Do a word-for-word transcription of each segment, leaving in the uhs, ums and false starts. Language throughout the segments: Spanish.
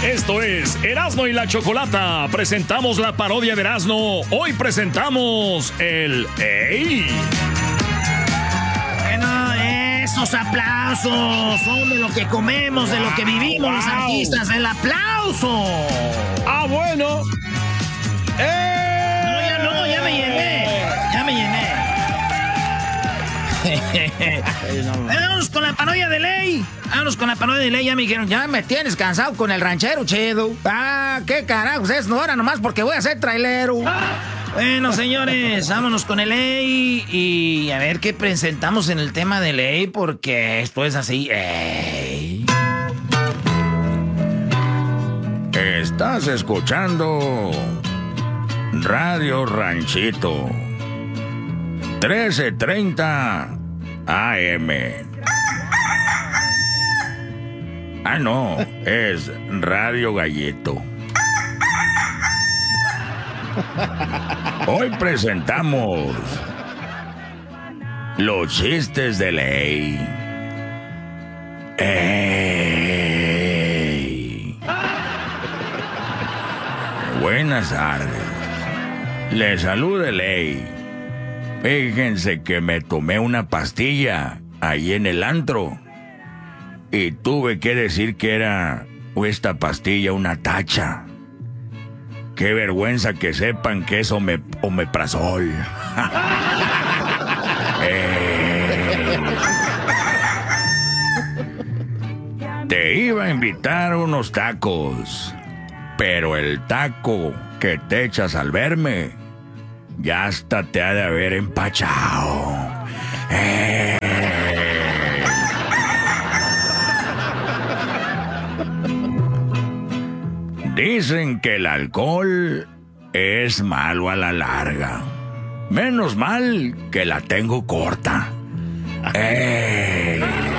Esto es Erasmo y la Chocolata. Presentamos la parodia de Erasmo. Hoy presentamos el ¡Ey! Bueno, esos aplausos son de lo que comemos, de lo que vivimos wow. Los artistas. ¡El aplauso! ¡Ah, bueno! ¡Eh! No, ya no, ya me llené. Ya me llené. Vamos con la parodia de ley. Vamos con la parodia de ley. Ya me dijeron, ya me tienes cansado con el ranchero chido. Ah, qué carajos es, no ahora nomás porque voy a ser trailero. Bueno, señores, vámonos con el ley y a ver qué presentamos en el tema de ley, porque esto es así. ¡Ey! Estás escuchando Radio Ranchito trece treinta A M. Ah, no, es Radio Gallito. Hoy presentamos los chistes de ley. ¡Ey! Buenas tardes. Les saluda ley. Fíjense que me tomé una pastilla ahí en el antro y tuve que decir que era esta pastilla una tacha. Qué vergüenza que sepan que es ome, omeprazol. eh. Te iba a invitar a unos tacos, pero el taco que te echas al verme ya hasta te ha de haber empachado. Eh. Dicen que el alcohol es malo a la larga. Menos mal que la tengo corta. Eh.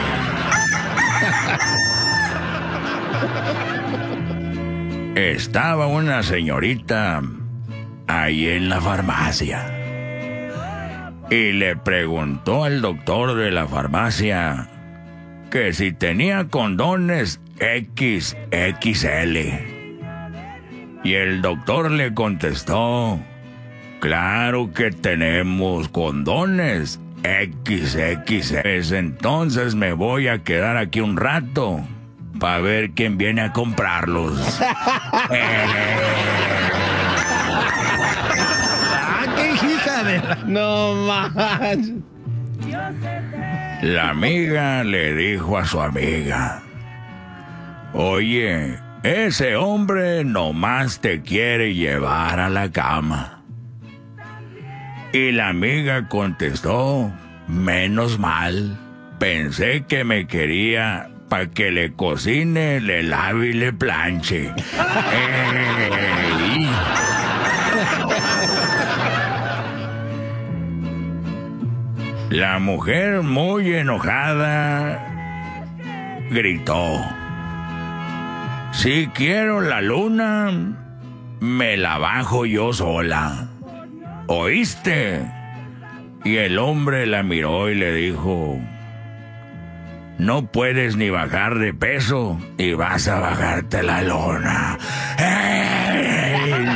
Estaba una señorita ahí en la farmacia y le preguntó al doctor de la farmacia que si tenía condones equis equis ele. Y el doctor le contestó: claro que tenemos condones equis equis ele. Entonces me voy a quedar aquí un rato para ver quién viene a comprarlos. eh. No más. La amiga le dijo a su amiga: oye, ese hombre nomás te quiere llevar a la cama. Y la amiga contestó: menos mal, pensé que me quería para que le cocine, le lave y le planche. ¡Ey! La mujer, muy enojada, gritó: si quiero la luna, me la bajo yo sola. ¿Oíste? Y el hombre la miró y le dijo: no puedes ni bajar de peso y vas a bajarte la lona. ¡Ey!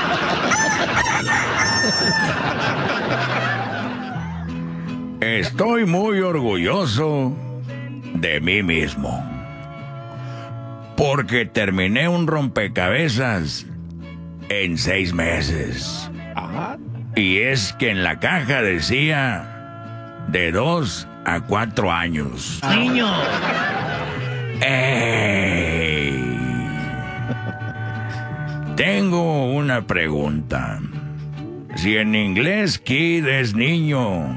Estoy muy orgulloso de mí mismo, porque terminé un rompecabezas en seis meses. Ajá. Y es que en la caja decía de dos a cuatro años. ¡Niño! ¡Ey! Tengo una pregunta. Si en inglés kid es niño,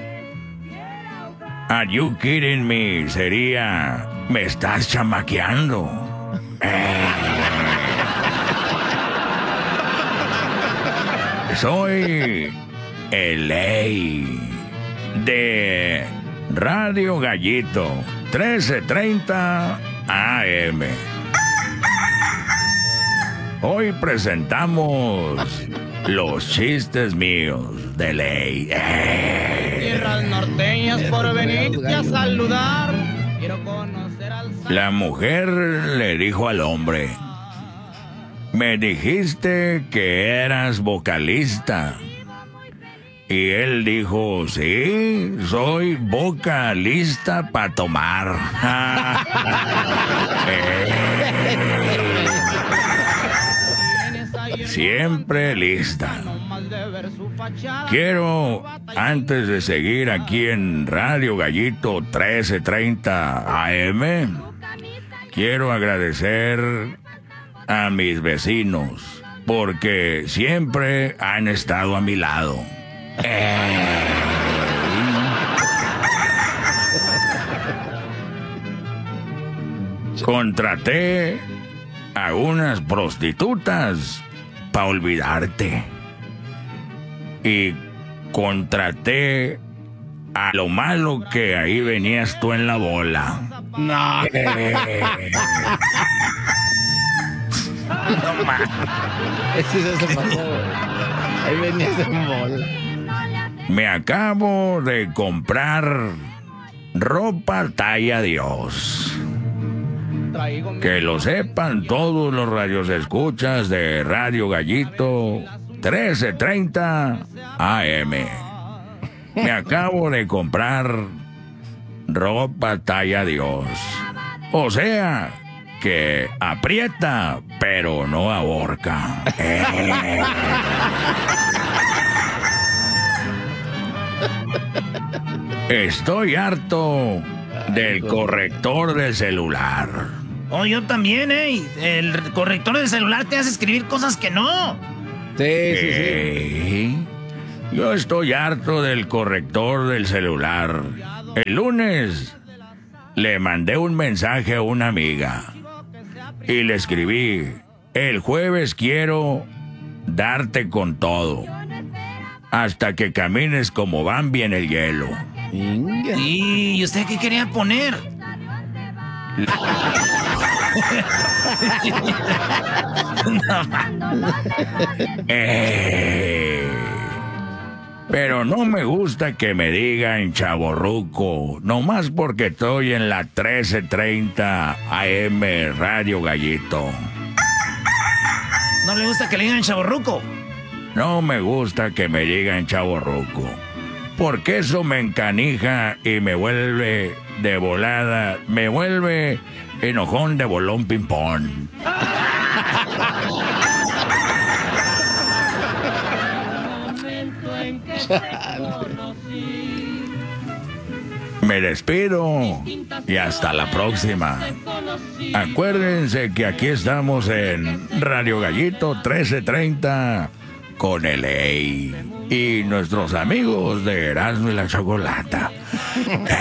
are you kidding me? Sería, me estás chamaqueando. Eh. Soy el Ley de Radio Gallito trece treinta A M. Hoy presentamos los chistes míos de Ley. Eh. Tierras norteñas por venirte a saludar. Quiero conocer al... La mujer le dijo al hombre: me dijiste que eras vocalista. Y él dijo, sí, soy vocalista para tomar. Siempre lista. Quiero, antes de seguir aquí en Radio Gallito trece treinta A M, quiero agradecer a mis vecinos, porque siempre han estado a mi lado. Eh. Contraté a unas prostitutas para olvidarte. Y contraté a lo malo que ahí venías tú en la bola. No. Eh. No más. Eso se pasó, güey. Ahí venías en bola. Me acabo de comprar ropa talla Dios. Que lo sepan todos los radiosescuchas de Radio Gallito trece treinta A M. Me acabo de comprar ropa talla Dios. O sea, que aprieta, pero no ahorca. Eh. Estoy harto del corrector del celular. Oh, yo también, ¿eh? El corrector del celular te hace escribir cosas que no. Sí, sí, sí. ¿Eh? Yo estoy harto del corrector del celular. El lunes le mandé un mensaje a una amiga y le escribí: el jueves quiero darte con todo, hasta que camines como Bambi en el hielo. Inga. ¿Y usted qué quería poner? Eh, pero no me gusta que me digan chavorruco, nomás porque estoy en la trece treinta A M Radio Gallito. ¿No le gusta que le digan chavorruco? No me gusta que me digan chavorruco, porque eso me encanija y me vuelve de volada, me vuelve enojón de bolón ping-pong. Me despido y hasta la próxima. Acuérdense que aquí estamos en Radio Gallito trece treinta con el E Y y nuestros amigos de Erasmo y la Chocolata.